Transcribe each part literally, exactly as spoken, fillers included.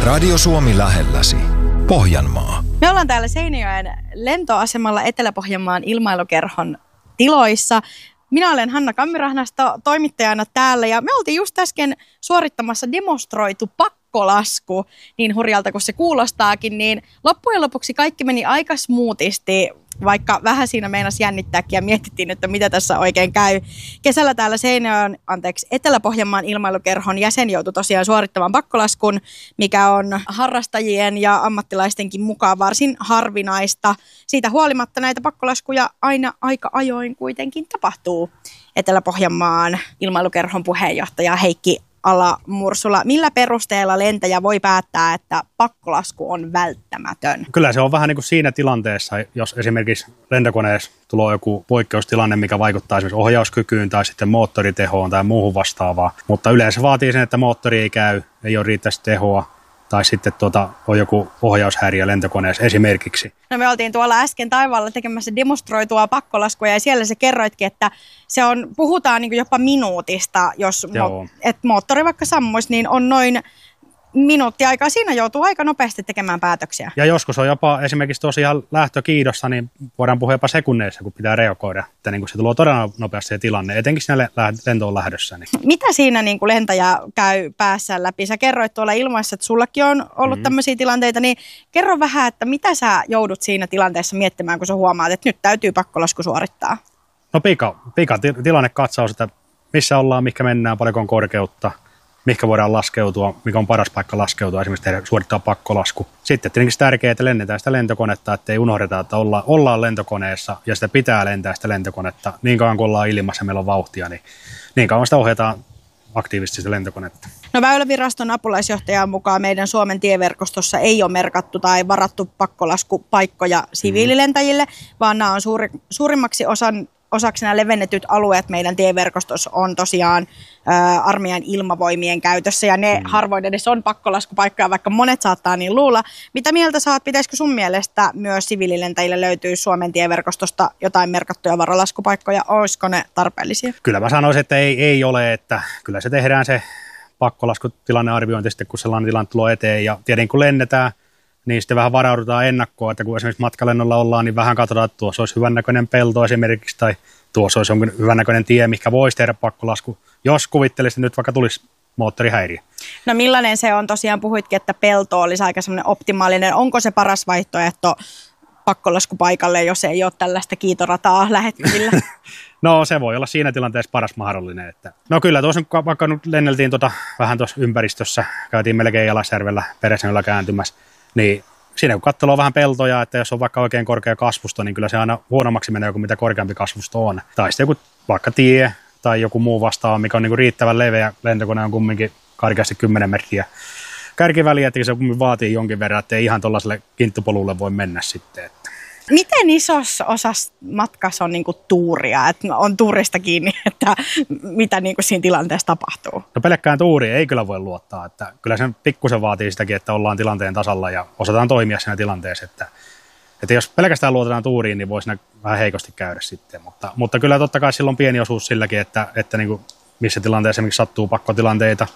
Radio Suomi lähelläsi. Pohjanmaa. Me ollaan täällä Seinäjoen lentoasemalla Etelä-Pohjanmaan ilmailukerhon tiloissa. Minä olen Hanna Kammirahnasto toimittajana täällä ja me oltiin just äsken suorittamassa demonstroitu pakkolasku, niin hurjalta kuin se kuulostaakin, niin loppujen lopuksi kaikki meni aika smoothisti, vaikka vähän siinä meinasi jännittääkin ja mietittiin, että mitä tässä oikein käy. Kesällä täällä Seinäjoen, anteeksi, Etelä-Pohjanmaan ilmailukerhon jäsen joutui tosiaan suorittamaan pakkolaskun, mikä on harrastajien ja ammattilaistenkin mukaan varsin harvinaista. Siitä huolimatta näitä pakkolaskuja aina aika ajoin kuitenkin tapahtuu. Etelä-Pohjanmaan ilmailukerhon puheenjohtaja Heikki Ala-Mursula. Millä perusteella lentäjä voi päättää, että pakkolasku on välttämätön? Kyllä se on vähän niin kuin siinä tilanteessa, jos esimerkiksi lentokoneessa tulee joku poikkeustilanne, mikä vaikuttaa esimerkiksi ohjauskykyyn tai sitten moottoritehoon tai muuhun vastaavaan. Mutta yleensä vaatii sen, että moottori ei käy, ei ole riittävästi tehoa tai sitten tuota, on joku ohjaushäiriö lentokoneessa esimerkiksi. No me oltiin tuolla äsken taivaalla tekemässä demonstroitua pakkolaskua ja siellä se kerroitkin, että se on, puhutaan niin kuin jopa minuutista, jos mo- et moottori vaikka sammuisi, niin on noin minuutti aikaa. Siinä joutuu aika nopeasti tekemään päätöksiä. Ja joskus on jopa esimerkiksi tosiaan lähtökiidossa, niin voidaan puhua jopa sekunneissa, kun pitää reagoida. Että niin kuin se tulee todella nopeasti se tilanne, etenkin siinä lentoon lähdössä. Niin. Mitä siinä niin kuin lentäjä käy päässä läpi? Sä kerroit tuolla ilmaissa, että sullakin on ollut mm-hmm. tämmöisiä tilanteita, niin kerro vähän, että mitä sä joudut siinä tilanteessa miettimään, kun sä huomaat, että nyt täytyy pakkolasku suorittaa? No pika, pika tilannekatsaus, että missä ollaan, mikä mennään, paljonko on korkeutta. Mihinkä voidaan laskeutua, mikä on paras paikka laskeutua, esimerkiksi tehdä, suorittaa pakkolasku. Sitten tietenkin tärkeää, että lennetään sitä lentokonetta, ettei unohdeta, että olla, ollaan lentokoneessa ja sitä pitää lentää sitä lentokonetta. Niin kauan kuin ollaan ilmassa ja meillä on vauhtia, niin niin kauan sitä ohjataan aktiivisesti sitä lentokonetta. No Väyläviraston apulaisjohtajan mukaan meidän Suomen tieverkostossa ei ole merkattu tai varattu pakkolaskupaikkoja siviililentäjille, mm. vaan nämä on suuri, suurimmaksi osan osaksi nämä levennetyt alueet meidän tieverkostossa on tosiaan ä, armeijan ilmavoimien käytössä ja ne mm. harvoin edes on pakkolaskupaikkoja, vaikka monet saattaa niin luulla. Mitä mieltä saat, pitäisikö sun mielestä myös siviililentäjille löytyy Suomen tieverkostosta jotain merkattuja varalaskupaikkoja? Olisiko ne tarpeellisia? Kyllä mä sanoisin, että ei, ei ole, että kyllä se tehdään se pakkolaskutilannearviointi sitten, kun sellainen tilanne tulee eteen ja tietenkin kun lennetään, niin sitten vähän varaudutaan ennakkoon, että kun esimerkiksi matkalennolla ollaan, niin vähän katsotaan, että tuossa olisi hyvännäköinen pelto esimerkiksi, tai tuossa olisi jonkin hyvännäköinen tie, mikä voisi tehdä pakkolasku, jos kuvittelisit nyt vaikka tulisi moottorihäiriö. No millainen se on? Tosiaan puhuitkin, että pelto olisi aika semmoinen optimaalinen. Onko se paras vaihtoehto pakkolaskupaikalle, jos ei ole tällaista kiitorataa lähettävillä? No se voi olla siinä tilanteessa paras mahdollinen. Että no kyllä tuossa vaikka nyt lenneltiin tuota, vähän tuossa ympäristössä, käytiin melkein Jalasjärvellä Peräsänöllä kääntymässä, niin siinä kun katsoo vähän peltoja, että jos on vaikka oikein korkea kasvusto, niin kyllä se aina huonommaksi menee kuin mitä korkeampi kasvusto on. Tai sitten joku vaikka tie tai joku muu vastaava, mikä on niin kuin riittävän leveä, lentokone on kumminkin karkeasti kymmenen metriä kärkiväliä, että se kumminkin vaatii jonkin verran, että ei ihan tuollaiselle kinttupolulle voi mennä sitten. Että. Miten isossa osassa matkassa on niinku tuuria, että on tuurista kiinni, että mitä niinku siinä tilanteessa tapahtuu? No pelkkään tuuriin ei kyllä voi luottaa, että kyllä sen pikkusen vaatii sitäkin, että ollaan tilanteen tasalla ja osataan toimia siinä tilanteessa, että, että jos pelkästään luotetaan tuuriin, niin voi siinä vähän heikosti käydä sitten, mutta, mutta kyllä totta kai silloin on pieni osuus silläkin, että, että niinku missä tilanteessa esimerkiksi sattuu pakkotilanteita,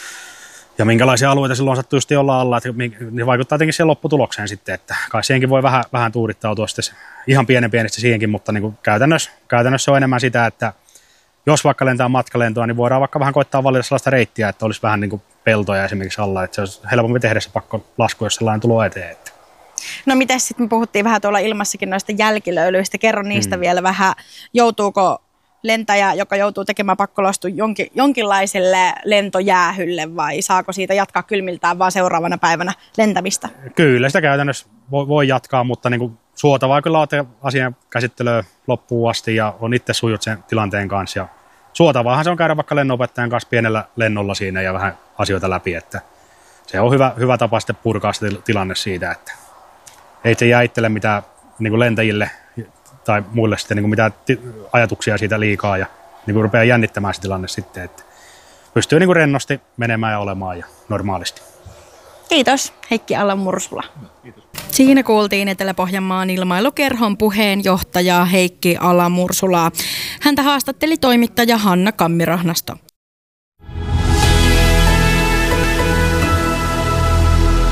ja minkälaisia alueita silloin sattuu just olla alla, että ne vaikuttaa jotenkin siihen lopputulokseen sitten, että kai siihenkin voi vähän, vähän tuurittautua sitten ihan pienen pienesti siihenkin, mutta niin kuin käytännössä, käytännössä on enemmän sitä, että jos vaikka lentää matkalentoa, niin voidaan vaikka vähän koittaa valita sellaista reittiä, että olisi vähän niin kuin peltoja esimerkiksi alla, että se olisi helpompi tehdä se pakkolasku, jos sellainen tulee eteen. No miten sitten me puhuttiin vähän tuolla ilmassakin noista jälkilöylyistä, kerro niistä hmm. vielä vähän, joutuuko lentäjä, joka joutuu tekemään pakkolastun jonkin, jonkinlaiselle lentojäähylle vai saako siitä jatkaa kylmiltään vaan seuraavana päivänä lentämistä? Kyllä sitä käytännössä voi, voi jatkaa, mutta niin kuin suotavaa kyllä olette asian käsittelyä loppuun asti ja on itse sujut sen tilanteen kanssa. Ja suotavaahan se on käydä vaikka lennonopettajan kanssa pienellä lennolla siinä ja vähän asioita läpi, että se on hyvä, hyvä tapa sitten purkaa se tilanne siitä, että ei se jää itselle mitään niin kuin lentäjille tai muille sitten niin kuin mitään t- ajatuksia siitä liikaa ja niin kuin rupeaa jännittämään se tilanne sitten, että pystyy niin kuin rennosti menemään ja olemaan ja normaalisti. Kiitos, Heikki Ala-Mursula. Kiitos. Siinä kuultiin Etelä-Pohjanmaan ilmailukerhon puheenjohtajaa Heikki Ala-Mursulaa. Häntä haastatteli toimittaja Hanna Kammirahnasto.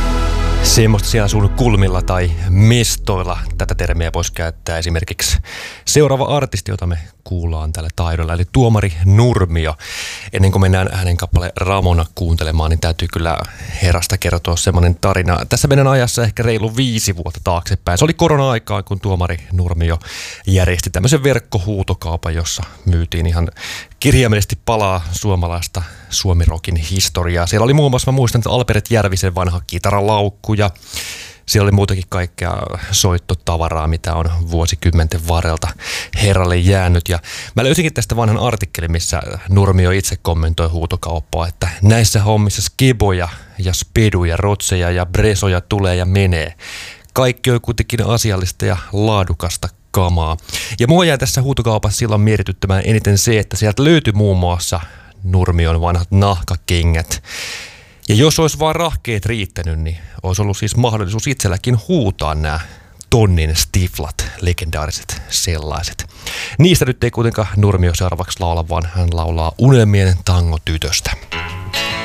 Semmoista siellä sun kulmilla tai mestoilla. Tätä termiä voisi käyttää esimerkiksi seuraava artisti, jota me kuullaan tällä taidolla, eli Tuomari Nurmio. Ennen kuin mennään hänen kappale Ramona kuuntelemaan, niin täytyy kyllä herrasta kertoa semmoinen tarina. Tässä mennään ajassa ehkä reilu viisi vuotta taaksepäin. Se oli korona-aikaa, kun Tuomari Nurmio järjesti tämmöisen verkkohuutokaupan, jossa myytiin ihan kirjaimellisesti palaa suomalaista suomirokin historiaa. Siellä oli muun muassa, mä muistan, että Albert Järvisen vanha kitaralaukku ja siellä oli muutakin kaikkea soittotavaraa, mitä on vuosikymmenten varrelta herralle jäänyt. Ja mä löysinkin tästä vanhan artikkelin, missä Nurmio itse kommentoi huutokauppaa, että näissä hommissa skiboja ja speduja, rotseja ja bresoja tulee ja menee. Kaikki on kuitenkin asiallista ja laadukasta kamaa. Ja mua jäi tässä huutokaupassa silloin mietityttämään eniten se, että sieltä löytyi muun muassa Nurmion vanhat nahkakengät. Ja jos olisi vaan rahkeet riittänyt, niin olisi ollut siis mahdollisuus itselläkin huutaa nämä tonnin stiflat, legendaariset sellaiset. Niistä nyt ei kuitenkaan Nurmio seuraavaksi laula, vaan hän laulaa Unelmien tangotytöstä.